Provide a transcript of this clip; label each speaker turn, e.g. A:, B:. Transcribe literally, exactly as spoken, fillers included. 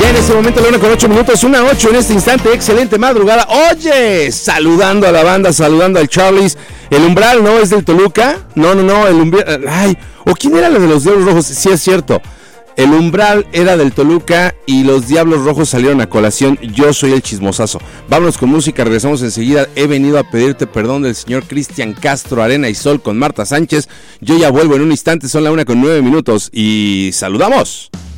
A: Ya en este momento la una con ocho minutos, una ocho en este instante, excelente madrugada. Oye, saludando a la banda, saludando al Charlies. El Umbral no es del Toluca. No, no, no, el Umbral. Ay, ¿o quién era lo de los Diablos Rojos? Sí, es cierto. El Umbral era del Toluca y los Diablos Rojos salieron a colación. Yo soy el chismosazo. Vámonos con música, regresamos enseguida. He venido a pedirte perdón del señor Cristian Castro, Arena y Sol con Marta Sánchez. Yo ya vuelvo en un instante, son la una con nueve minutos y saludamos.